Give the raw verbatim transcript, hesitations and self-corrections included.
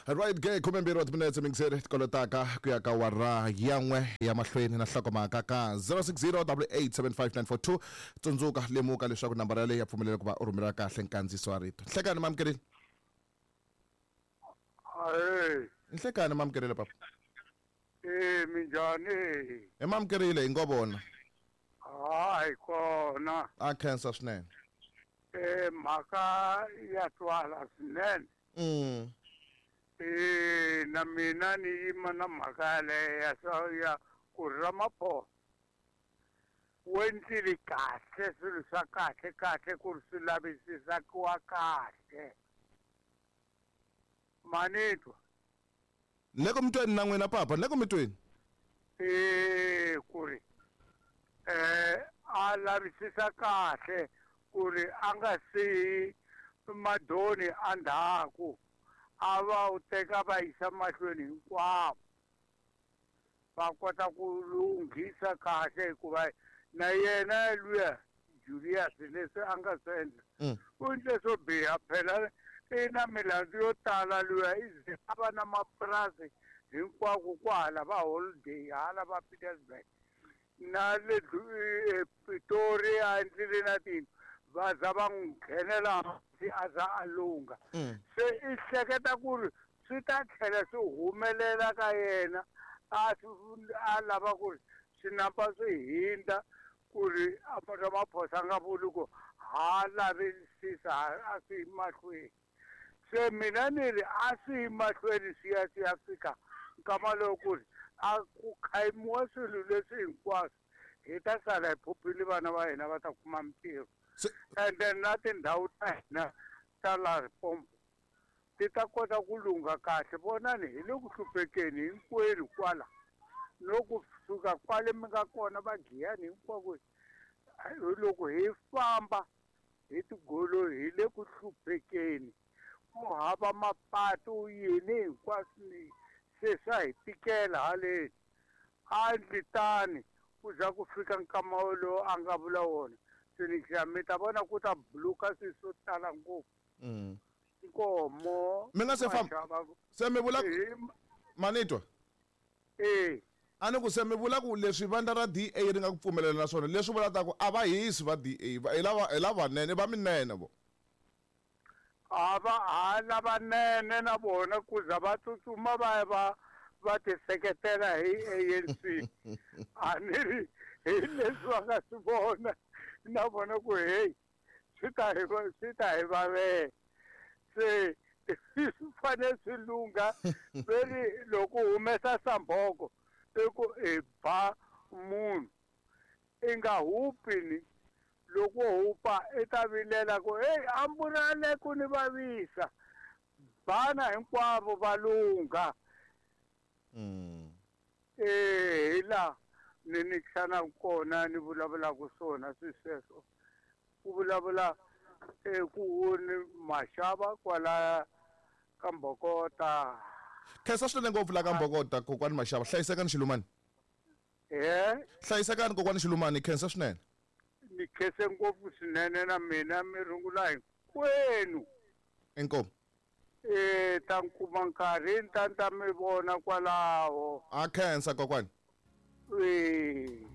Right ke khume mbirhi wa timinetse mingiseri tikolotaka ku ya ka wara yan'we ya mahlweni na hlokomhaka ka zero six zero eight eight seven five nine four two tsundzuka lemuka leswaku nambara leyi ya pfumelela ku va u rhumela kahle nkandziso wa rito. Nhlekani mamukeleli? Hayi. Nhlekani mamukeleli papa? Eh minjani? E mamukerile ingobona. Hayi kona. A cancer swinene. Eh mhaka ya twala swinene. Mm. Eh na mina ni yima na mhaka leya ya ku Ramaphosa wendlile kahle swilo swa kahle kahle ku swi lavisisa kuwa kahle manitwa Leko mtweni na n'wina papa leko mitweni? eh ku ri eh a lavisisa kahle ku ri a nga si madoni andhaku a va u teka va yisa mahlweni hinkwavo va kota ku lunghisa kahle hikuva na yena luya Julius leswi a nga swi endla u endle swo biha phela i na milandzu yo tala luya ize a va na mapurasi hinkwako kwahala va holiday hala va Pietersburg na le Pitori a endlile na tino va za va n'wi nghenela hansi a za a lungha se i hleketa ku ri swi ta tlhela swi humelela ka yena a a lava ku ri swinamba swi hindza ku ri Ramaphosa nga vuli ku ha lavisisa a swi mahlweni se mina ni ri a swi mahlweni swi ya swi ya fika nkama lowu ku ri a ku khayimiwa swilo leswi hinkwaswo hi ta sala hi phupile vana va hina va ta kuma mintirho ende na tindhawu ta hina ta la Limpopo ti ta kota ku lungha kahle vonani hi le ku hluphekeni hinkwenu kwala no ku suka kwale mi nga kona va Giyani hinkwako loko hi famba hi tigolo hi le ku hluphekeni ku hava mapatu yini hinkwaswo se swa hi tikela haleni a ndlitani ku za ku fika nkama lowu a nga vula wona se mi ta vona ku ta buluka swilo swo tala ngopfu nkomo mi nga se famba se mi vula manitwa eh a ni ku se mi vula ku leswi vandla ra D A ri nga ku pfumelela na swona leswi vulaka ku a va hisi va D A hi lava hi lavanene va minene vo a va ha lavanene na vona ku za va tsutsuma va va va ti seketela hi A N C a ni ri hi leswi va nga swi vona na vona ku hey swi ta hi swi ta hi vavela se swi fanele swi lungha veri loko humesa sambhoko i ku i ba munhu i nga hupini loko hupa i ta vilela ku hey amburale ku ni vavisa bana hinkwavo va lungha eh hi la ni ni xana kona ni vulavula ku swona swisweswo ku vulavula eh ku ni maxava kwala ka Mbokota khensa swinene ngopfu la ka Mbokota kokwani Mashava hlayisekani Xilumani eh hlayisekani kokwani Xilumani khensa swinene ni khense ngopfu swinene na mina mi rungula hinkwenu inkomo eh ta nkuma nkarhi ta ta mi vona kwalaho a khensa kokwani eh